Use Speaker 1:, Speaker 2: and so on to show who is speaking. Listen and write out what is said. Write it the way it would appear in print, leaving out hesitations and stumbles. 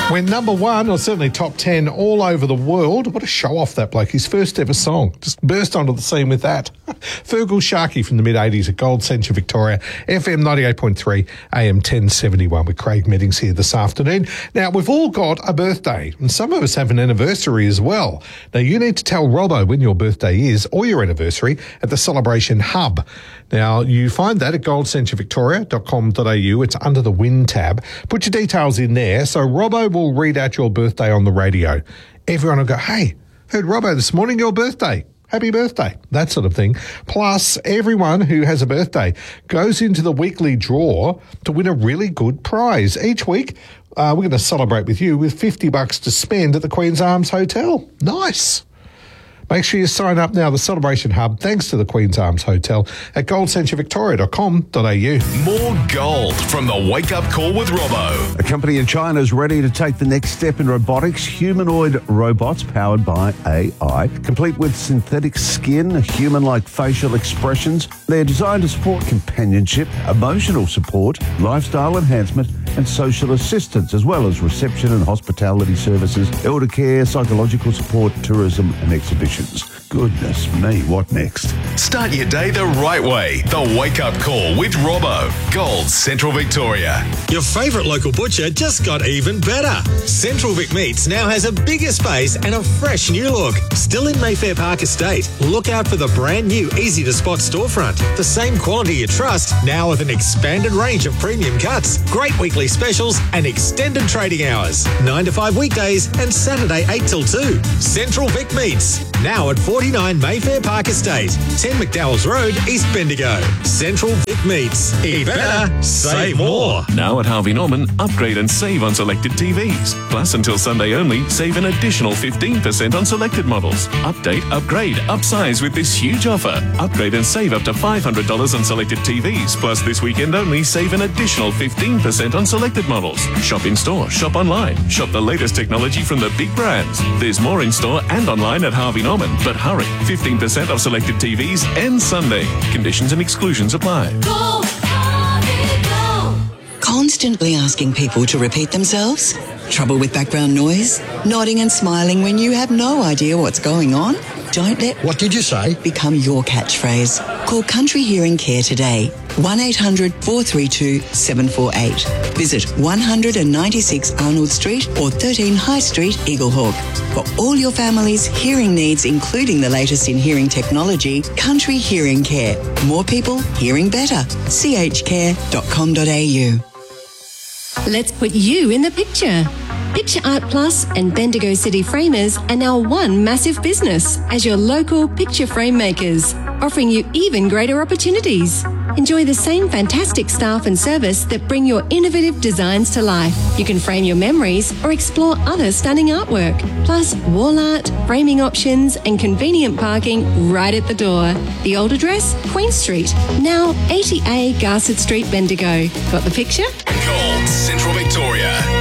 Speaker 1: Went number one, or certainly top 10 all over the world. What a show-off that bloke. His first ever song. Just burst onto the scene with that. Fergal Sharkey from the mid-80s at Gold Centre, Victoria. FM 98.3, AM 1071 with Craig Meddings here this afternoon. Now, we've all got a birthday, and some of us have an anniversary as well. Now, you need to tell Robbo when your birthday is, or your anniversary, at the Celebration Hub. Now, you find that at goldcentrevictoria.com.au. It's under the Win tab. Put your details in there, so Robbo will read out your birthday on the radio. Everyone will go, hey, heard Robbo this morning, your birthday. Happy birthday, that sort of thing. Plus, everyone who has a birthday goes into the weekly draw to win a really good prize. Each week, we're going to celebrate with you with $50 to spend at the Queen's Arms Hotel. Nice. Make sure you sign up now, the Celebration Hub, thanks to the Queen's Arms Hotel at goldcentrevictoria.com.au.
Speaker 2: More gold from the Wake Up Call with Robbo.
Speaker 3: A company in China is ready to take the next step in robotics. Humanoid robots powered by AI, complete with synthetic skin, human-like facial expressions. They're designed to support companionship, emotional support, lifestyle enhancement, and social assistance, as well as reception and hospitality services, elder care, psychological support, tourism, and exhibitions. Goodness me, what next?
Speaker 2: Start your day the right way. The Wake Up Call with Robbo. Gold Central Victoria.
Speaker 4: Your favourite local butcher just got even better. Central Vic Meats now has a bigger space and a fresh new look. Still in Mayfair Park Estate. Look out for the brand new easy-to-spot storefront. The same quality you trust, now with an expanded range of premium cuts, great weekly specials and extended trading hours. 9 to 5 weekdays and Saturday 8 till 2. Central Vic Meats. Now at 49 Mayfair Park Estate, 10 McDowell's Road, East Bendigo. Central Vic Meats. Eat better, save more.
Speaker 5: Now at Harvey Norman, upgrade and save on selected TVs. Plus, until Sunday only, save an additional 15% on selected models. Update, upgrade, upsize with this huge offer. Upgrade and save up to $500 on selected TVs. Plus, this weekend only, save an additional 15% on selected models. Shop in store, shop online. Shop the latest technology from the big brands. There's more in store and online at Harvey Norman. But hurry, 15% off selected TVs and Sunday. Conditions and exclusions apply.
Speaker 6: Go, Harvey, go.
Speaker 7: Constantly asking people to repeat themselves? Trouble with background noise? Nodding and smiling when you have no idea what's going on? Don't let
Speaker 8: What did you say?
Speaker 7: become your catchphrase. Call Country Hearing Care today. 1-800-432-748. Visit 196 Arnold Street or 13 High Street, Eaglehawk. For all your family's hearing needs, including the latest in hearing technology, Country Hearing Care. More people hearing better. chcare.com.au.
Speaker 6: Let's put you in the picture. Picture Art Plus and Bendigo City Framers are now one massive business as your local picture frame makers, offering you even greater opportunities. Enjoy the same fantastic staff and service that bring your innovative designs to life. You can frame your memories or explore other stunning artwork, plus wall art, framing options and convenient parking right at the door. The old address, Queen Street, now 80A Garsett Street, Bendigo. Got the picture?
Speaker 2: Gold Central Victoria.